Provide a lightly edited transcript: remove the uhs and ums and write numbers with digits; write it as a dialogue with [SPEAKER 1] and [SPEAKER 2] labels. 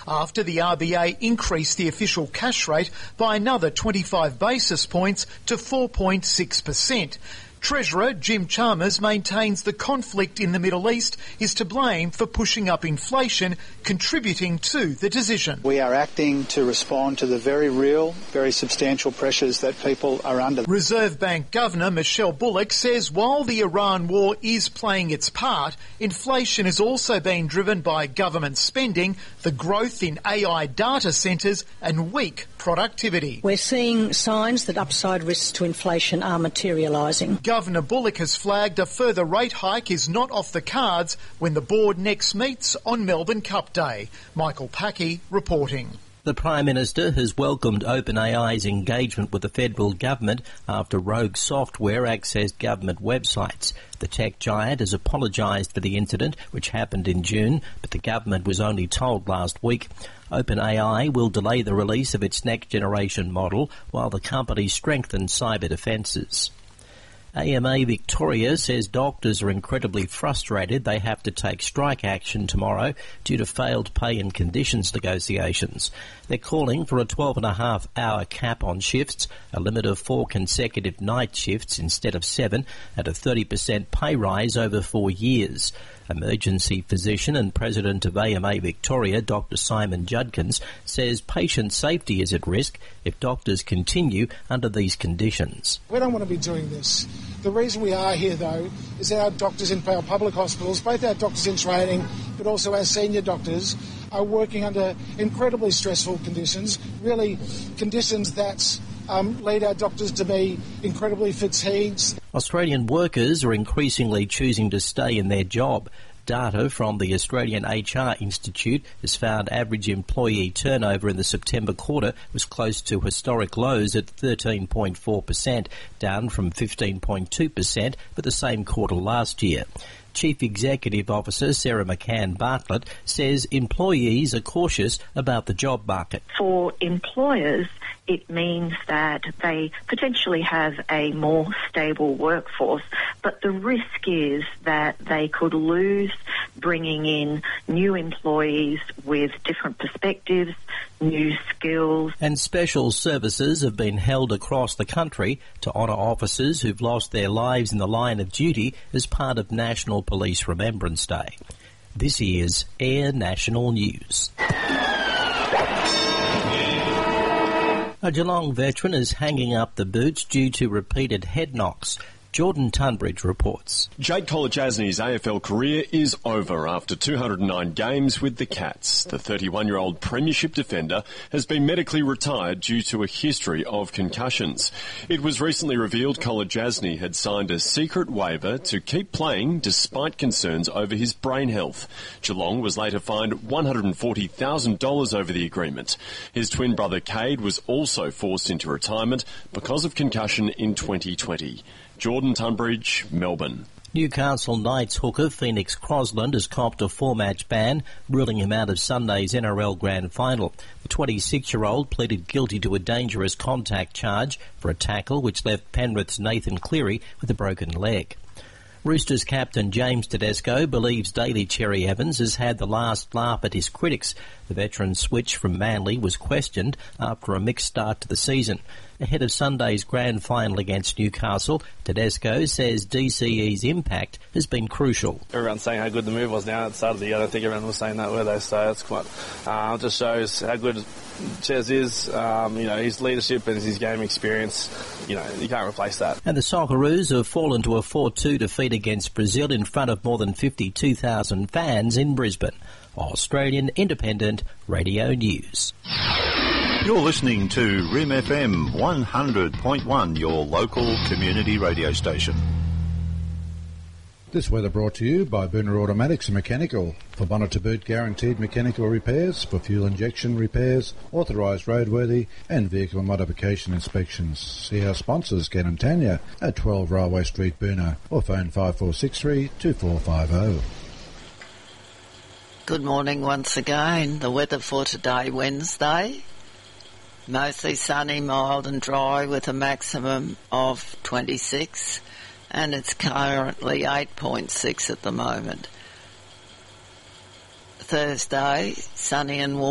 [SPEAKER 1] after the RBA increased the official cash rate by another 25 basis points to 4.6%. Treasurer Jim Chalmers maintains the conflict in the Middle East is to blame for pushing up inflation, contributing to the decision.
[SPEAKER 2] We are acting to respond to the very real, very substantial pressures that people are under.
[SPEAKER 1] Reserve Bank Governor Michelle Bullock says while the Iran war is playing its part, inflation is also being driven by government spending, the growth in AI data centres and weak productivity.
[SPEAKER 3] We're seeing signs that upside risks to inflation are materialising.
[SPEAKER 1] Governor Bullock has flagged a further rate hike is not off the cards when the board next meets on Melbourne Cup Day. Michael Packey reporting.
[SPEAKER 4] The Prime Minister has welcomed OpenAI's engagement with the federal government after rogue software accessed government websites. The tech giant has apologised for the incident, which happened in June, but the government was only told last week. OpenAI will delay the release of its next-generation model while the company strengthens cyber defences. AMA Victoria says doctors are incredibly frustrated they have to take strike action tomorrow due to failed pay and conditions negotiations. They're calling for a 12.5-hour cap on shifts, a limit of 4 consecutive night shifts instead of 7, and a 30% pay rise over 4 years. Emergency physician and president of AMA Victoria, Dr Simon Judkins, says patient safety is at risk if doctors continue under these conditions.
[SPEAKER 5] We don't want to be doing this. The reason we are here, though, is our doctors in our public hospitals, both our doctors in training, but also our senior doctors, are working under incredibly stressful conditions, really conditions that lead our doctors to be incredibly fatigued.
[SPEAKER 4] Australian workers are increasingly choosing to stay in their job. Data from the Australian HR Institute has found average employee turnover in the September quarter was close to historic lows at 13.4%, down from 15.2% for the same quarter last year. Chief Executive Officer Sarah McCann Bartlett says employees are cautious about the job market.
[SPEAKER 6] For employers, it means that they potentially have a more stable workforce, but the risk is that they could lose bringing in new employees with different perspectives, new skills.
[SPEAKER 4] And special services have been held across the country to honour officers who've lost their lives in the line of duty as part of National Police Remembrance Day. This is Air National News. A Geelong veteran is hanging up the boots due to repeated head knocks. Jordan Tunbridge reports.
[SPEAKER 7] Jade Kolodjasny's AFL career is over after 209 games with the Cats. The 31-year-old premiership defender has been medically retired due to a history of concussions. It was recently revealed Kolodjasny had signed a secret waiver to keep playing despite concerns over his brain health. Geelong was later fined $140,000 over the agreement. His twin brother Cade was also forced into retirement because of concussion in 2020. Jordan Tunbridge, Melbourne.
[SPEAKER 4] Newcastle Knights hooker Phoenix Crosland has copped a 4-match ban, ruling him out of Sunday's NRL Grand Final. The 26-year-old pleaded guilty to a dangerous contact charge for a tackle which left Penrith's Nathan Cleary with a broken leg. Roosters captain James Tedesco believes Daly Cherry Evans has had the last laugh at his critics. The veteran switch from Manly was questioned after a mixed start to the season. Ahead of Sunday's grand final against Newcastle, Tedesco says DCE's impact has been crucial.
[SPEAKER 8] Everyone's saying how good the move was now at the start of the year. I don't think everyone was saying that, were they? So that's quite just shows how good Ches is, his leadership and his game experience, you can't replace that.
[SPEAKER 4] And the Socceroos have fallen to a 4-2 defeat against Brazil in front of more than 52,000 fans in Brisbane. Australian Independent Radio News.
[SPEAKER 9] You're listening to RIM FM 100.1, your local community radio station.
[SPEAKER 10] This weather brought to you by Booner Automatics and Mechanical. For bonnet to boot guaranteed mechanical repairs, for fuel injection repairs, authorised roadworthy and vehicle modification inspections. See our sponsors, Ken and Tanya, at 12 Railway Street, Booner, or phone 5463 2450.
[SPEAKER 11] Good morning once again. The weather for today, Wednesday. Mostly sunny, mild and dry with a maximum of 26. And it's currently 8.6 at the moment. Thursday, sunny and warm.